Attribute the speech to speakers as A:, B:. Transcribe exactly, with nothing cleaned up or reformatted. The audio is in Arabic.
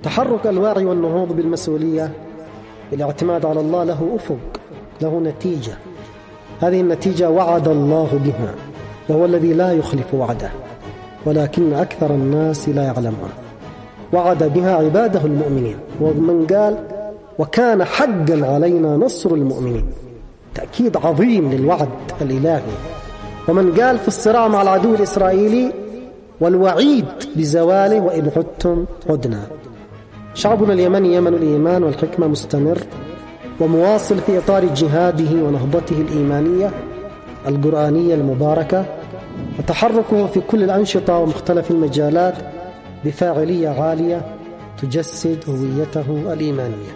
A: تحرك الواعي والنهوض بالمسؤولية بالاعتماد على الله له أفق، له نتيجة. هذه النتيجة وعد الله بها، وهو الذي لا يخلف وعده، ولكن أكثر الناس لا يعلمون. وعد بها عباده المؤمنين، ومن قال وكان حقا علينا نصر المؤمنين، تأكيد عظيم للوعد الإلهي. ومن قال في الصراع مع العدو الإسرائيلي والوعيد بزواله وإن عدتم عدنا. شعبنا اليمني يمن الإيمان والحكمة مستمر ومواصل في إطار جهاده ونهضته الإيمانية القرآنية المباركة، وتحركه في كل الأنشطة ومختلف المجالات بفاعلية عالية تجسد هويته الإيمانية.